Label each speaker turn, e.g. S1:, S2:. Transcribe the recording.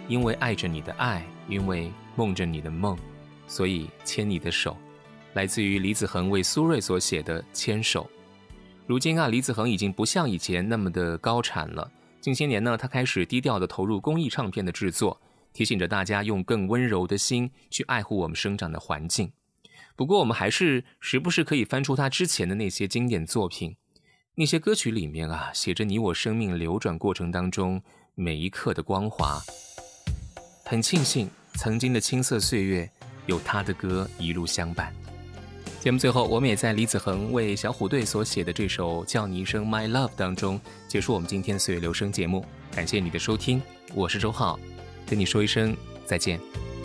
S1: 因为爱着你的爱，因为梦着你的梦，所以牵你的手。来自于李子恒为苏芮所写的《牵手》。如今李子恒已经不像以前那么的高产了。近些年呢，他开始低调地投入公益唱片的制作，提醒着大家用更温柔的心去爱护我们生长的环境。不过我们还是时不时可以翻出他之前的那些经典作品，那些歌曲里面写着你我生命流转过程当中每一刻的光华。很庆幸曾经的青涩岁月有他的歌一路相伴。节目最后，我们也在李子恒为小虎队所写的这首《叫你一声 My Love》当中结束我们今天岁月留声节目。感谢你的收听，我是周浩，跟你说一声再见。